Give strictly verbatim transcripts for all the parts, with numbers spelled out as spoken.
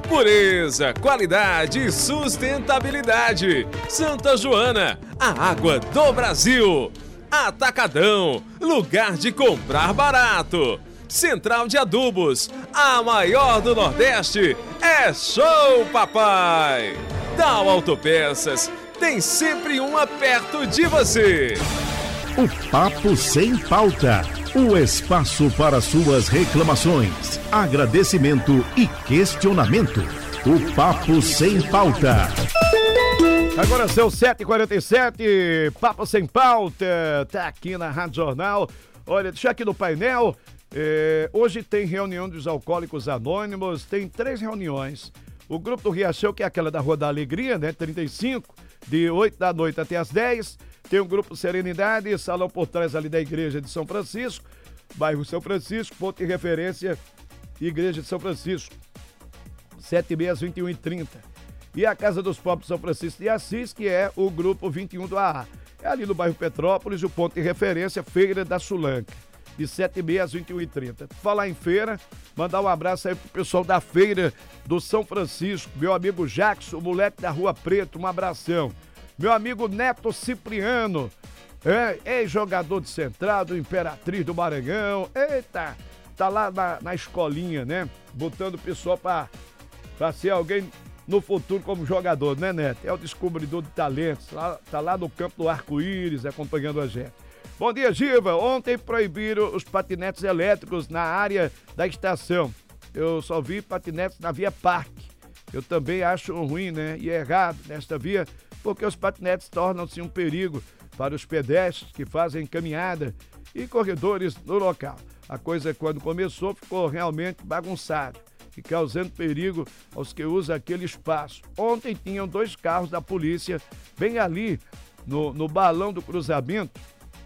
Pureza, qualidade e sustentabilidade. Santa Joana, a água do Brasil. Atacadão, lugar de comprar barato. Central de Adubos, a maior do Nordeste. É show, papai! Tal Autopeças, tem sempre uma perto de você. O Papo Sem Pauta. O espaço para suas reclamações, agradecimento e questionamento. O Papo Sem Pauta. Agora são sete e quarenta e sete, Papo Sem Pauta, tá aqui na Rádio Jornal. Olha, deixa aqui no painel, é, hoje tem reunião dos Alcoólicos Anônimos, tem três reuniões. O grupo do Riachão, que é aquela da Rua da Alegria, né, trinta e cinco, de oito da noite até as dez. Tem o grupo Serenidade, salão por trás ali da Igreja de São Francisco, bairro São Francisco, ponto de referência, Igreja de São Francisco, sete e meia às vinte e uma e trinta. E a Casa dos Pobres São Francisco de Assis, que é o grupo vinte e um do A A. É ali no bairro Petrópolis, o ponto de referência, Feira da Sulanca, de sete e meia às vinte e uma e trinta. Falar em feira, mandar um abraço aí pro pessoal da Feira do São Francisco, meu amigo Jackson, o moleque da Rua Preta, um abração. Meu amigo Neto Cipriano, é, ex-jogador de Central, do Imperatriz do Maranhão, eita, tá lá na, na escolinha, né? Botando o pessoal pra, pra ser alguém no futuro como jogador, né, Neto? É o descobridor de talentos, lá, tá lá no campo do Arco-Íris acompanhando a gente. Bom dia, Giva. Ontem proibiram os patinetes elétricos na área da estação. Eu só vi patinetes na via Parque. Eu também acho ruim, né? E é errado nesta via, porque os patinetes tornam-se um perigo para os pedestres que fazem caminhada e corredores no local. A coisa, quando começou, ficou realmente bagunçada e causando perigo aos que usam aquele espaço. Ontem tinham dois carros da polícia bem ali no, no balão do cruzamento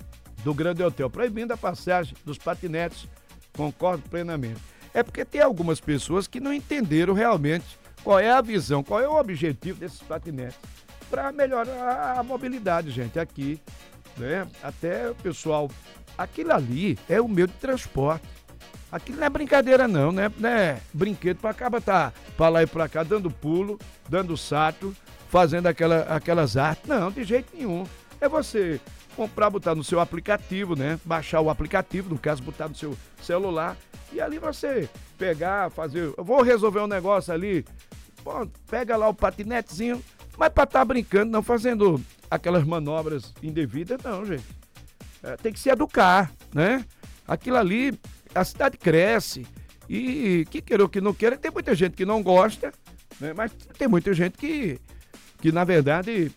do Grande Hotel, proibindo a passagem dos patinetes. Concordo plenamente. É porque tem algumas pessoas que não entenderam realmente qual é a visão, qual é o objetivo desses patinetes. Para melhorar a mobilidade, gente, aqui, né? Até o pessoal, aquilo ali é o meio de transporte. Aquilo não é brincadeira não, né? Não é brinquedo para acaba tá para lá e para cá dando pulo, dando salto, fazendo aquela, aquelas artes. Não, de jeito nenhum. É você comprar, botar no seu aplicativo, né? Baixar o aplicativo, no caso, botar no seu celular e ali você pegar, fazer, eu vou resolver um negócio ali, pô, pega lá o patinetezinho. Mas para estar tá brincando, não fazendo aquelas manobras indevidas, não, gente. É, tem que se educar, né? Aquilo ali, a cidade cresce e que queira ou que não queira, tem muita gente que não gosta, né? Mas tem muita gente que, que na verdade,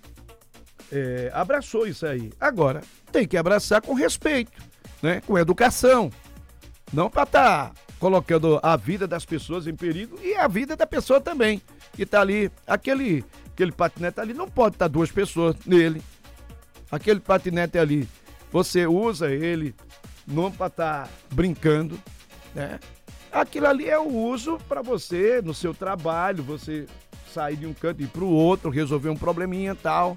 é, abraçou isso aí. Agora, tem que abraçar com respeito, né? Com educação. Não para estar tá colocando a vida das pessoas em perigo e a vida da pessoa também, que está ali, aquele... Aquele patinete ali, não pode estar duas pessoas nele. Aquele patinete ali, você usa ele não para estar brincando, né? Aquilo ali é o uso para você, no seu trabalho, você sair de um canto e ir para o outro, resolver um probleminha e tal.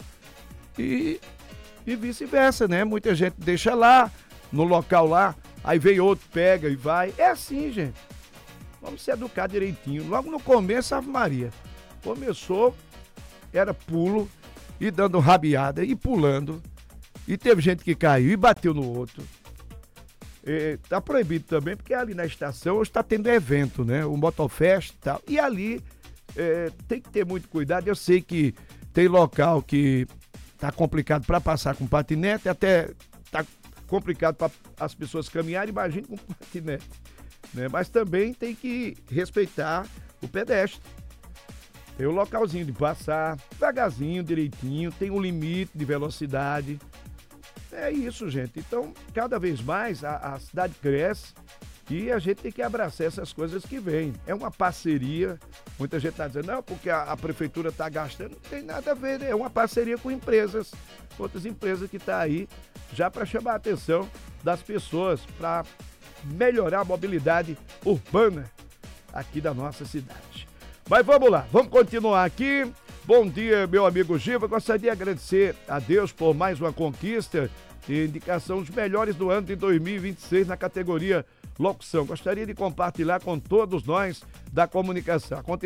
E, e vice-versa, né? Muita gente deixa lá, no local lá, aí vem outro, pega e vai. É assim, gente. Vamos se educar direitinho. Logo no começo, Ave Maria. Começou... Era pulo, e dando rabiada, e pulando. E teve gente que caiu e bateu no outro. E, tá proibido também, porque ali na estação hoje está tendo evento, né? O Motofest e tal. E ali é, tem que ter muito cuidado. Eu sei que tem local que tá complicado para passar com patinete, até tá complicado para as pessoas caminharem, imagine com patinete. Né? Mas também tem que respeitar o pedestre. Tem o localzinho de passar, devagarzinho, direitinho, tem um limite de velocidade. É isso, gente. Então, cada vez mais a, a cidade cresce e a gente tem que abraçar essas coisas que vêm. É uma parceria. Muita gente está dizendo, não, porque a, a prefeitura está gastando. Não tem nada a ver, né? É uma parceria com empresas, outras empresas que estão tá aí já para chamar a atenção das pessoas, para melhorar a mobilidade urbana aqui da nossa cidade. Mas vamos lá, vamos continuar aqui. Bom dia, meu amigo Giva. Gostaria de agradecer a Deus por mais uma conquista e indicação dos melhores do ano de dois mil e vinte e seis na categoria locução. Gostaria de compartilhar com todos nós da comunicação.